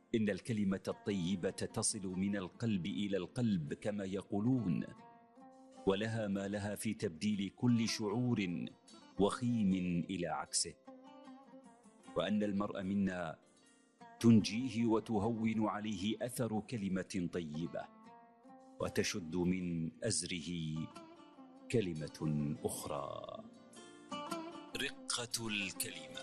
إن الكلمة الطيبة تصل من القلب إلى القلب كما يقولون، ولها ما لها في تبديل كل شعور وخيم إلى عكسه، وأن المرء منا تنجيه وتهون عليه أثر كلمة طيبة، وتشد من أزره كلمة أخرى. رقة الكلمة.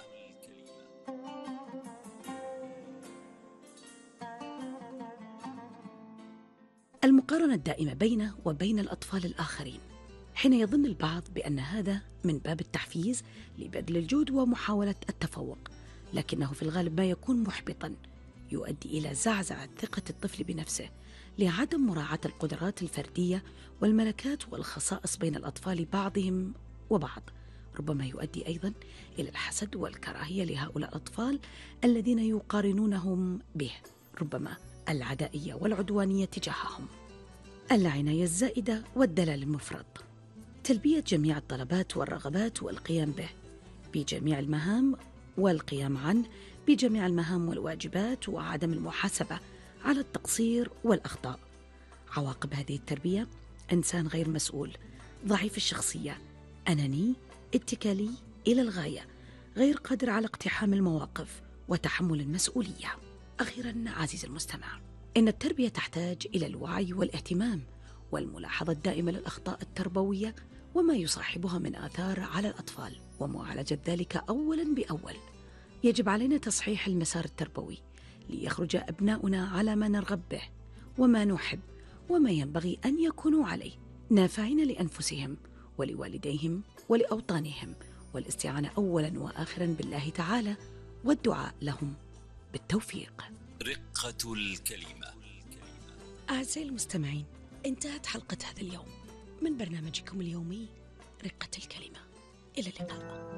المقارنة الدائمة بينه وبين الأطفال الآخرين، حين يظن البعض بأن هذا من باب التحفيز لبذل الجهد ومحاولة التفوق، لكنه في الغالب ما يكون محبطاً، يؤدي إلى زعزعة ثقة الطفل بنفسه لعدم مراعاة القدرات الفردية والملكات والخصائص بين الأطفال بعضهم وبعض. ربما يؤدي أيضاً إلى الحسد والكراهية لهؤلاء الأطفال الذين يقارنونهم به، ربما العدائية والعدوانية تجاههم، العناية الزائدة والدلال المفرط، تلبية جميع الطلبات والرغبات والقيام به بجميع المهام والقيام عنه بجميع المهام والواجبات، وعدم المحاسبة على التقصير والأخطاء. عواقب هذه التربية: إنسان غير مسؤول، ضعيف الشخصية، أناني، اتكالي إلى الغاية، غير قادر على اقتحام المواقف وتحمل المسؤولية. أخيراً عزيزي المستمع، إن التربية تحتاج إلى الوعي والاهتمام والملاحظة الدائمة للأخطاء التربوية وما يصاحبها من آثار على الأطفال، ومعالجة ذلك أولاً بأول. يجب علينا تصحيح المسار التربوي ليخرج أبناؤنا على ما نرغب به وما نحب وما ينبغي أن يكونوا عليه، نافعين لأنفسهم ولوالديهم ولأوطانهم، والاستعانة أولاً وآخراً بالله تعالى والدعاء لهم بالتوفيق. رقة الكلمة. أعزائي المستمعين، انتهت حلقة هذا اليوم من برنامجكم اليومي رقة الكلمة. إلى اللقاء.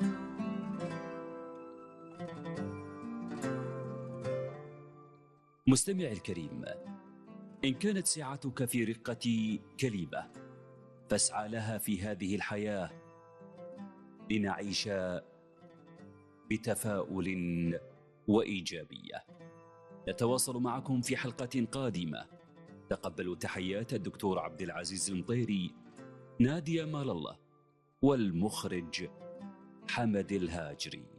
مستمع الكريم، إن كانت سعتك في رقة كلمة فاسعى لها في هذه الحياة لنعيش بتفاؤل وإيجابية. نتواصل معكم في حلقة قادمة. تقبلوا تحيات الدكتور عبد العزيز المطيري، نادية مال الله، والمخرج حمد الهاجري.